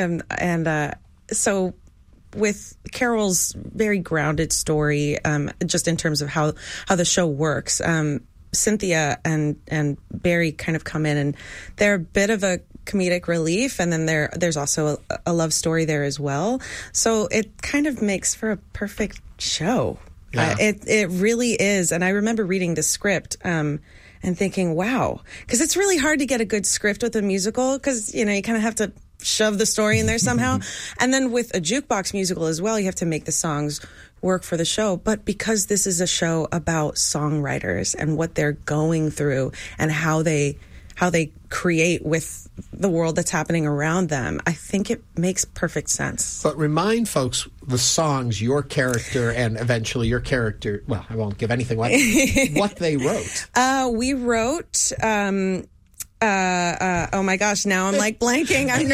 and so with Carole's very grounded story, just in terms of how the show works, Cynthia and Barry kind of come in, and they're a bit of a comedic relief, and then there's also a love story there as well. So it kind of makes for a perfect show. Yeah. It really is. And I remember reading the script and thinking, wow, because it's really hard to get a good script with a musical, because you kind of have to shove the story in there somehow. And then with a jukebox musical as well, you have to make the songs work for the show. But because this is a show about songwriters and what they're going through and how they create with the world that's happening around them, I think it makes perfect sense. But remind folks the songs your character and eventually your character, well, I won't give anything away, what they wrote. We wrote... oh my gosh, now I'm like blanking. I'm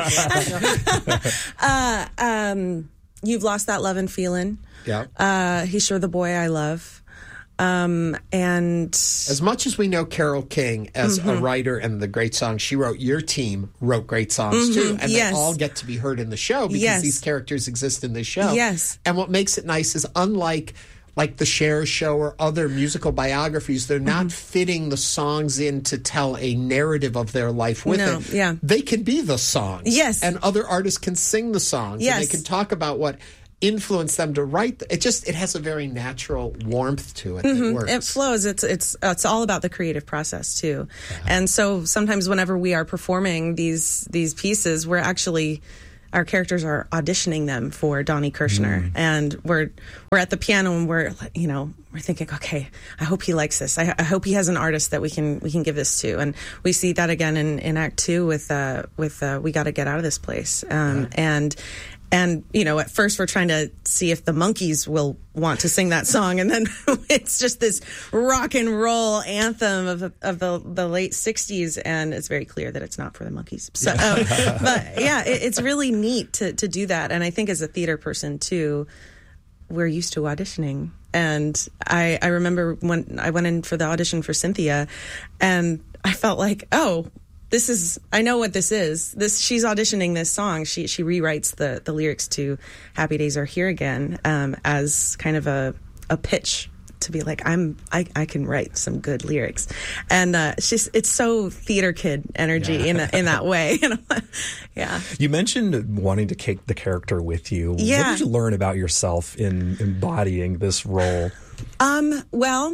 nervous. You've Lost That Love and Feeling. Yeah. He's Sure the Boy I Love. And as much as we know Carole King as a writer and the great songs she wrote, your team wrote great songs too, and they all get to be heard in the show because these characters exist in the show. Yes. And what makes it nice is, unlike like the Cher Show or other musical biographies, they're not fitting the songs in to tell a narrative of their life with it. Yeah. They can be the songs. Yes. And other artists can sing the songs. Yes. And they can talk about what influenced them to write. It has a very natural warmth to it that works. It flows. It's all about the creative process too. And so sometimes whenever we are performing these pieces, we're actually, our characters are auditioning them for Donnie Kirshner, and we're at the piano and we're thinking, okay, I hope he likes this. I hope he has an artist that we can give this to. And we see that again in Act 2 with We Got to Get Out of This Place. And at first we're trying to see if the Monkees will want to sing that song, and then it's just this rock and roll anthem of the late '60s, and it's very clear that it's not for the Monkees. So, but yeah, it's really neat to do that. And I think as a theater person too, we're used to auditioning. And I remember when I went in for the audition for Cynthia, and I felt like, I know what this is. She's auditioning this song. She rewrites the lyrics to Happy Days Are Here Again as kind of a pitch to be like, I can write some good lyrics. And it's so theater kid energy in that way. Yeah. You mentioned wanting to take the character with you. Yeah. What did you learn about yourself in embodying this role? Well,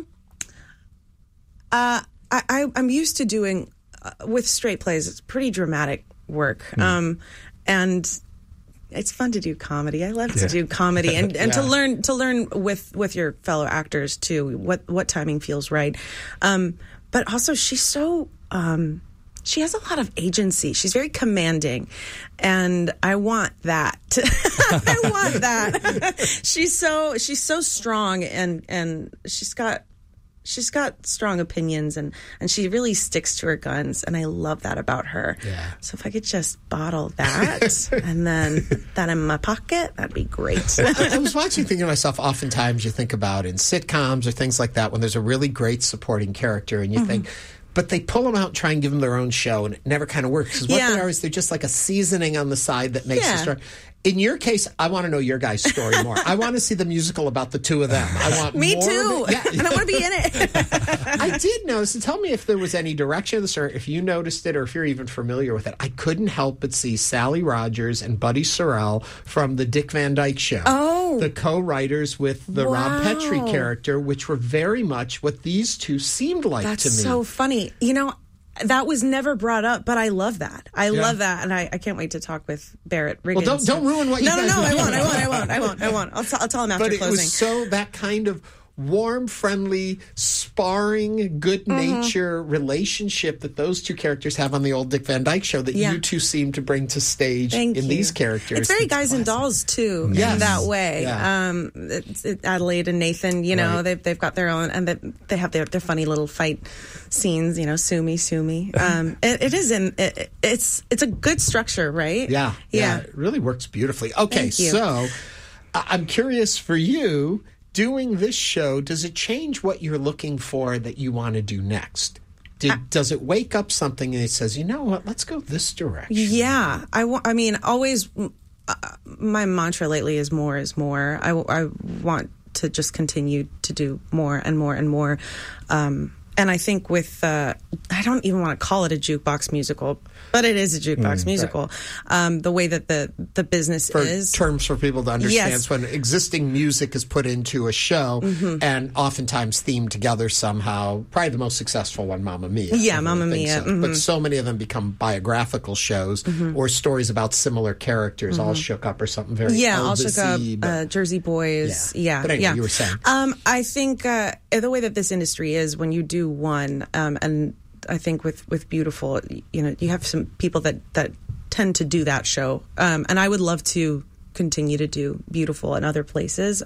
I'm used to doing with straight plays, it's pretty dramatic work. And it's fun to do comedy. I love to do comedy and to learn with your fellow actors too, what timing feels right. But also she's so, she has a lot of agency. She's very commanding, and I want that. I want that. She's so strong, and she's got strong opinions, and she really sticks to her guns, and I love that about her. Yeah. So if I could just bottle that and then that in my pocket, that'd be great. I was watching, thinking to myself, oftentimes you think about in sitcoms or things like that when there's a really great supporting character and you think, but they pull them out and try and give them their own show, and it never kind of works. Because what they are is they're just like a seasoning on the side that makes the story. In your case, I want to know your guys' story more. I want to see the musical about the two of them. I want Me more too. And I want to be in it. I did notice, and tell me if there was any direction of this, or if you noticed it, or if you're even familiar with it. I couldn't help but see Sally Rogers and Buddy Sorrell from the Dick Van Dyke Show. Oh. The co-writers with the Rob Petrie character, which were very much what these two seemed like to me. That's so funny. That was never brought up, but I love that. I love that, and I can't wait to talk with Barrett Riggins. Well, don't ruin what you guys No, I won't. I'll tell him after closing. But it was so that kind of warm, friendly, sparring, good nature relationship that those two characters have on the old Dick Van Dyke Show that you two seem to bring to stage these characters. It's very Guys and Dolls too, in that way. Yeah. Adelaide and Nathan, they've got their own, and they have their funny little fight scenes. Sue me. It's a good structure, right? Yeah. It really works beautifully. Okay, so I'm curious for you. Doing this show, does it change what you're looking for that you want to do next? Does it wake up something and it says, you know what, let's go this direction? Yeah. Always, my mantra lately is more is more. I want to just continue to do more and more and more. And I think with, I don't even want to call it a jukebox musical, but it is a jukebox musical. Right. The way that the business is. Terms for people to understand. It's when existing music is put into a show and oftentimes themed together somehow. Probably the most successful one, Mamma Mia. Yeah, Mamma Mia. So. But so many of them become biographical shows or stories about similar characters, all shook up or something very all shook up, Jersey Boys. Yeah. But anyway, you were saying. I think the way that this industry is, when you do one, and I think with Beautiful, you have some people that tend to do that show, and I would love to continue to do Beautiful in other places.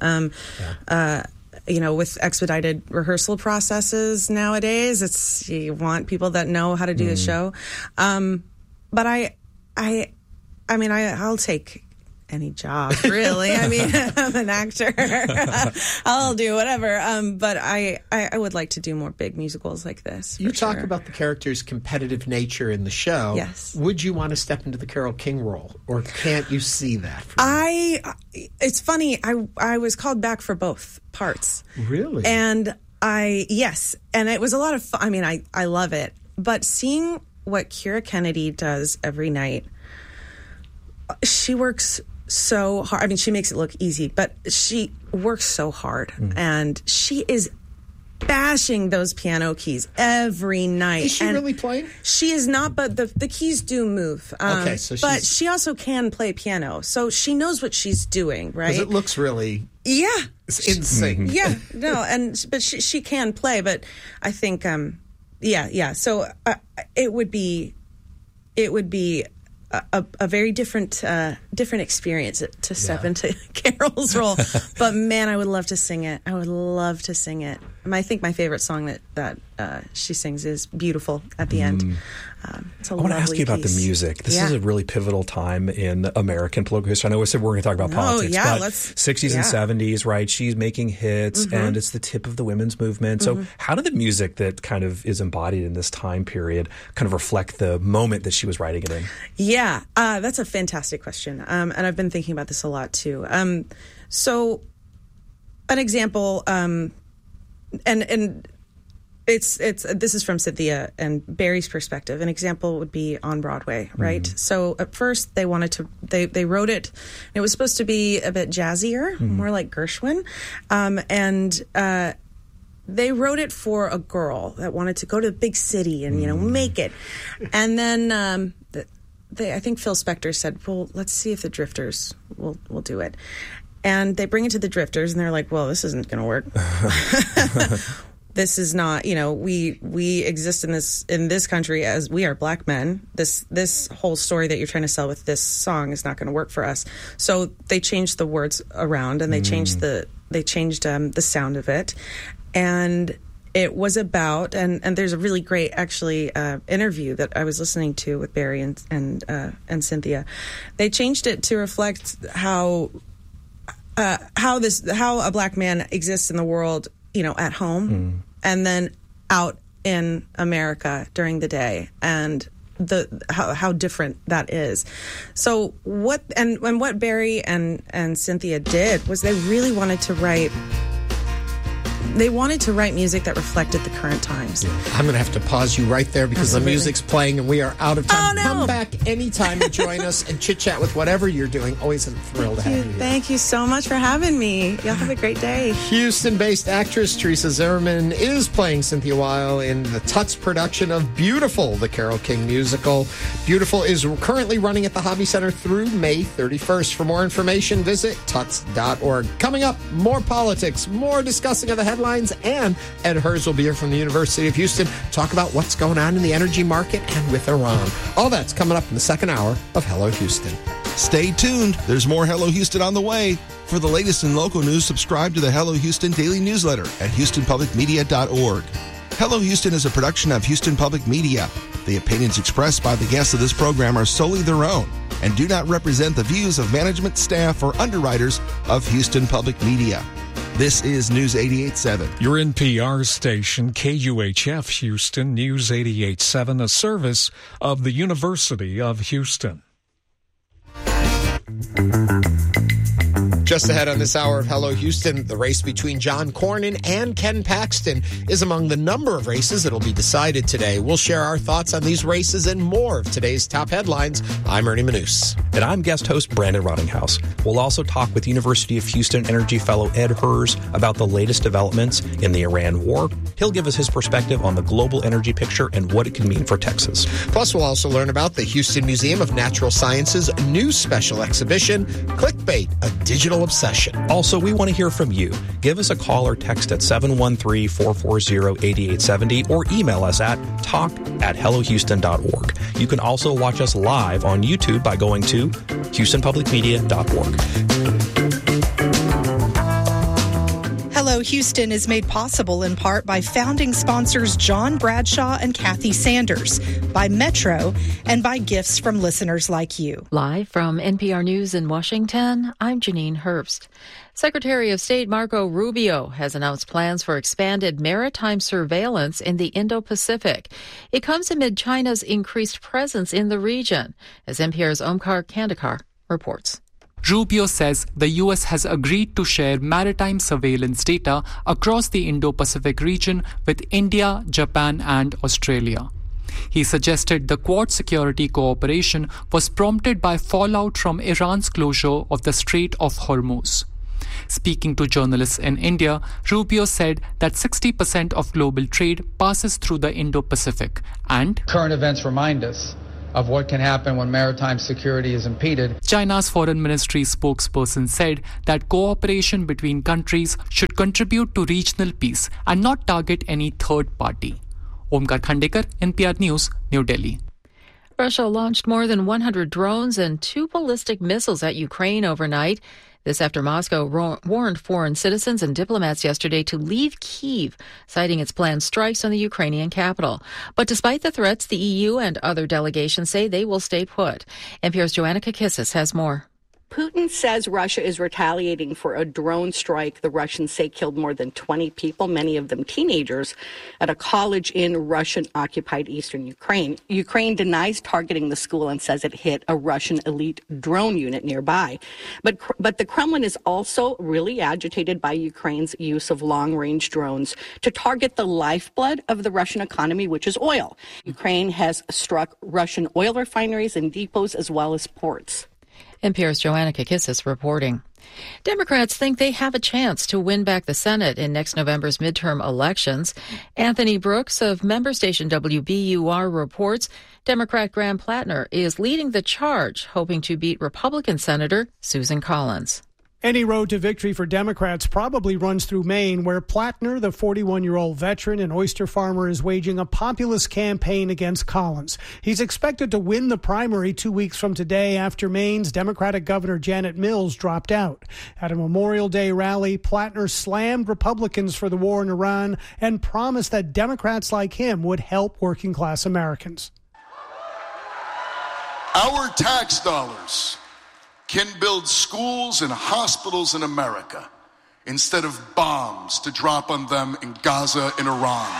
With expedited rehearsal processes nowadays, you want people that know how to do the show. But I'll take any job, really. I mean, I'm an actor. I'll do whatever. But I would like to do more big musicals like this. You talk about the character's competitive nature in the show. Yes. Would you want to step into the Carole King role, or can't you see that? It's funny. I was called back for both parts. Really? And yes. And it was a lot of fun. I mean, I love it. But seeing what Keira Kennedy does every night, she works so hard. I mean, she makes it look easy, but she works so hard. And she is bashing those piano keys every night. Is she really playing? She is not, but the keys do move. Okay, so but she also can play piano, so she knows what she's doing, right? Because it looks really... Yeah. It's in sync. Yeah, no, but she can play, but I think, yeah. So it would be a very different experience to step into Carole's role. But man, I would love to sing it. I would love to sing it. I think my favorite song that she sings is "Beautiful" at the end. It's a I want to ask you about the music. This is a really pivotal time in American political history. I know we said we're going to talk about politics, but 60s and 70s, right? She's making hits, and it's the tip of the women's movement. So how did the music that kind of is embodied in this time period kind of reflect the moment that she was writing it in? Yeah, that's a fantastic question. And I've been thinking about this a lot, too. So an example... And it's this is from Cynthia and Barry's perspective. An example would be on Broadway, right? So at first they wanted to they wrote it. It was supposed to be a bit jazzier, more like Gershwin, and they wrote it for a girl that wanted to go to the big city and make it. And then I think Phil Spector said, "Well, let's see if the Drifters will do it." And they bring it to the Drifters, and they're like, well, this isn't going to work. This is not, we exist in this country as we are black men. This whole story that you're trying to sell with this song is not going to work for us. So they changed the words around, and they changed the sound of it. And it was about, and there's a really great, actually, interview that I was listening to with Barry and Cynthia. They changed it to reflect how a black man exists in the world, at home, and then out in America during the day, and how different that is. So what Barry and Cynthia did was they really wanted to write. They wanted to write music that reflected the current times. I'm going to have to pause you right there because the music's playing and we are out of time. Oh, no. Come back anytime to join us and chit-chat with whatever you're doing. Always a thrill to have you here. Thank you so much for having me. Y'all have a great day. Houston-based actress Teresa Zimmerman is playing Cynthia Weil in the Tuts production of Beautiful, the Carole King musical. Beautiful is currently running at the Hobby Center through May 31st. For more information, visit tuts.org. Coming up, more politics, more discussing of the headlines, and Ed Hers will be here from the University of Houston talk about what's going on in the energy market and with Iran. All that's coming up in the second hour of Hello Houston. Stay tuned. There's more Hello Houston on the way. For the latest in local news, subscribe to the Hello Houston daily newsletter at houstonpublicmedia.org. Hello Houston is a production of Houston Public Media. The opinions expressed by the guests of this program are solely their own and do not represent the views of management, staff, or underwriters of Houston Public Media. This is News 88.7. Your NPR station, KUHF Houston, News 88.7, a service of the University of Houston. Just ahead on this hour of Hello Houston, the race between John Cornyn and Ken Paxton is among the number of races that will be decided today. We'll share our thoughts on these races and more of today's top headlines. I'm Ernie Manous. And I'm guest host Brandon Rottinghouse. We'll also talk with University of Houston Energy Fellow Ed Hers about the latest developments in the Iran war. He'll give us his perspective on the global energy picture and what it can mean for Texas. Plus, we'll also learn about the Houston Museum of Natural Sciences' new special exhibition, Clickbait, a digital obsession. Also, we want to hear from you. Give us a call or text at 713-440-8870 or email us at talk@hellohouston.org. You can also watch us live on YouTube by going to houstonpublicmedia.org. Hello Houston is made possible in part by founding sponsors John Bradshaw and Kathy Sanders, by Metro, and by gifts from listeners like you. Live from NPR News in Washington, I'm Janine Herbst. Secretary of State Marco Rubio has announced plans for expanded maritime surveillance in the Indo-Pacific. It comes amid China's increased presence in the region, as NPR's Omkar Kandekar reports. Rubio says the U.S. has agreed to share maritime surveillance data across the Indo-Pacific region with India, Japan, and Australia. He suggested the Quad security cooperation was prompted by fallout from Iran's closure of the Strait of Hormuz. Speaking to journalists in India, Rubio said that 60% of global trade passes through the Indo-Pacific, and current events remind us of what can happen when maritime security is impeded. China's foreign ministry spokesperson said that cooperation between countries should contribute to regional peace and not target any third party. Omkar Khandekar, NPR News, New Delhi. Russia launched more than 100 drones and 2 ballistic missiles at Ukraine overnight. This after Moscow warned foreign citizens and diplomats yesterday to leave Kyiv, citing its planned strikes on the Ukrainian capital. But despite the threats, the EU and other delegations say they will stay put. NPR's Joanna Kakissis has more. Putin says Russia is retaliating for a drone strike the Russians say killed more than 20 people, many of them teenagers, at a college in Russian-occupied eastern Ukraine. Ukraine denies targeting the school and says it hit a Russian elite drone unit nearby. But the Kremlin is also really agitated by Ukraine's use of long-range drones to target the lifeblood of the Russian economy, which is oil. Ukraine has struck Russian oil refineries and depots as well as ports. NPR's Joanna Kakissis reporting. Democrats think they have a chance to win back the Senate in next November's midterm elections. Anthony Brooks of member station WBUR reports Democrat Graham Plattner is leading the charge, hoping to beat Republican Senator Susan Collins. Any road to victory for Democrats probably runs through Maine, where Plattner, the 41-year-old veteran and oyster farmer, is waging a populist campaign against Collins. He's expected to win the primary 2 weeks from today after Maine's Democratic Governor Janet Mills dropped out. At a Memorial Day rally, Plattner slammed Republicans for the war in Iran and promised that Democrats like him would help working-class Americans. Our tax dollars can build schools and hospitals in America instead of bombs to drop on them in Gaza and Iran.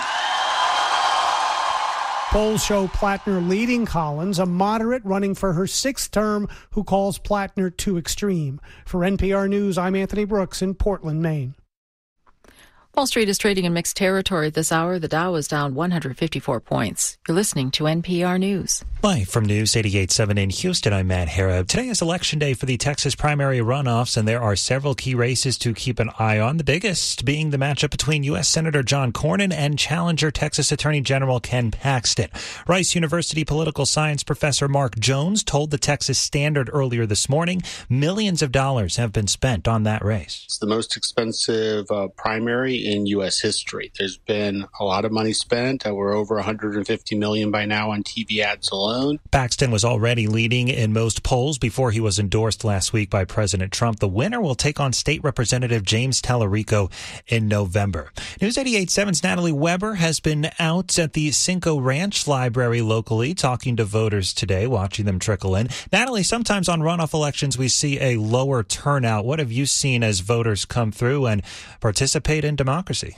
Polls show Plattner leading Collins, a moderate running for her 6th term who calls Plattner too extreme. For NPR News, I'm Anthony Brooks in Portland, Maine. Wall Street is trading in mixed territory this hour. The Dow is down 154 points. You're listening to NPR News. Live from News 88.7 in Houston, I'm Matt Harrop. Today is Election Day for the Texas primary runoffs, and there are several key races to keep an eye on. The biggest being the matchup between U.S. Senator John Cornyn and challenger Texas Attorney General Ken Paxton. Rice University political science professor Mark Jones told the Texas Standard earlier this morning millions of dollars have been spent on that race. It's the most expensive primary in U.S. history. There's been a lot of money spent. We're over $150 million by now on TV ads alone. Paxton was already leading in most polls before he was endorsed last week by President Trump. The winner will take on State Representative James Tallarico in November. News 88.7's Natalie Weber has been out at the Cinco Ranch Library locally talking to voters today, watching them trickle in. Natalie, sometimes on runoff elections we see a lower turnout. What have you seen as voters come through and participate in democracy?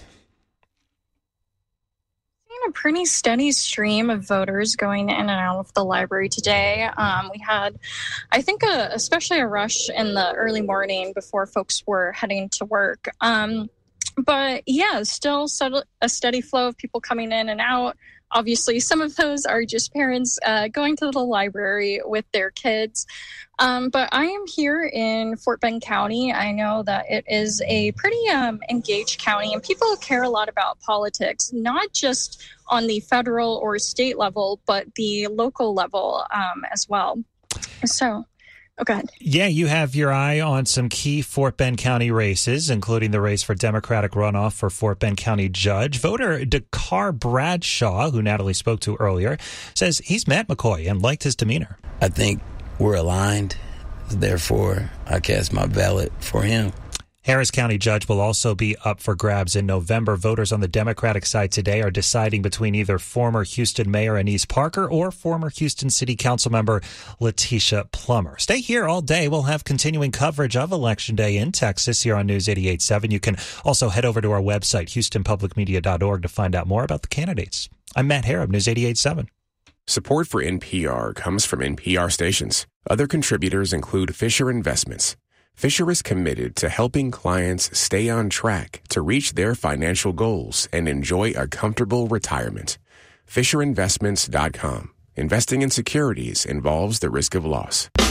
A pretty steady stream of voters going in and out of the library today. We had, I think, especially a rush in the early morning before folks were heading to work. But yeah, still a steady flow of people coming in and out. Obviously, some of those are just parents going to the library with their kids. But I am here in Fort Bend County. I know that it is a pretty engaged county, and people care a lot about politics, not just on the federal or state level, but the local level as well. So, go ahead. Yeah, you have your eye on some key Fort Bend County races, including the race for Democratic runoff for Fort Bend County Judge. Voter Dakar Bradshaw, who Natalie spoke to earlier, says he's met McCoy and liked his demeanor. I think we're aligned. Therefore, I cast my ballot for him. Harris County judge will also be up for grabs in November. Voters on the Democratic side today are deciding between either former Houston Mayor Annise Parker or former Houston City Council member Letitia Plummer. Stay here all day. We'll have continuing coverage of Election Day in Texas here on News 88.7. You can also head over to our website, HoustonPublicMedia.org, to find out more about the candidates. I'm Matt Harrop, News 88.7. Support for NPR comes from NPR stations. Other contributors include Fisher Investments. Fisher is committed to helping clients stay on track to reach their financial goals and enjoy a comfortable retirement. FisherInvestments.com. Investing in securities involves the risk of loss.